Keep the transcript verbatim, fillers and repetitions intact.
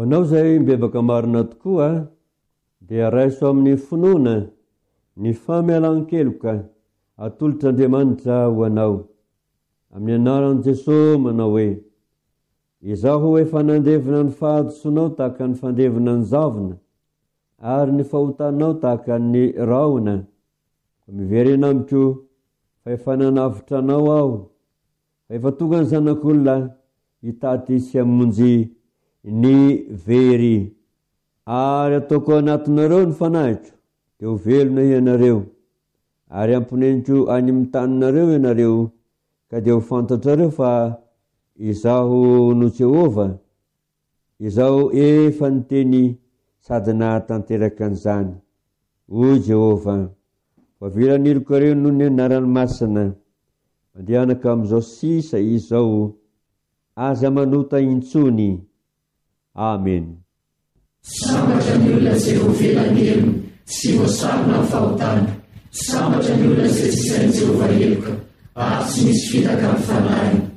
anao zay mbebaka marina tokoa dia raiso amin'ny finoana ny famelan-keloka atolotr'Andriamanitra ho anao. Amin'ny anaran'i Jesosy manao hoe: izaho efa nandevina ny fahadisoanao tahaka ny fandevina ny zavona, ary ny fahotanao tahaka ny raona. Fa miverena amiko fa efa nanavitra anao aho, fa efa tonga ny zanak'olona hitaty sy hamonjy ny very. Ary ataoko anatinareo ny fanahiko dia ho velona ianareo, ary amponeniko any amin'ny taninareo ianareo, ka dia ho fantatrareo fa izaho no Jehova. Izaho efa niteny sady nahatanteraka an'izany, hoy Jehova. Fa viraniloko reo noho ny anarany masina, mandehanaka amin'izao sisa izao, aza manota intsony. Amen. Sambatra ny olona izay ho velan'elo, tsy voasarona ny fahotana. Sambatra ny olona izay tsy sain'i Jehova eloka, ary tsy misy fitaka amin'ny fanahy.